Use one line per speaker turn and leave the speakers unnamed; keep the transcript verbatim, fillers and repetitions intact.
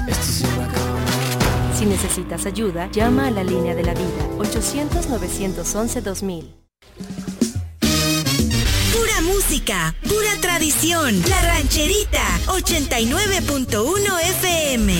Si necesitas ayuda, llama a la línea de la vida, ochocientos, novecientos once, dos mil.
Pura música, pura tradición. La Rancherita, ochenta y nueve punto uno F M.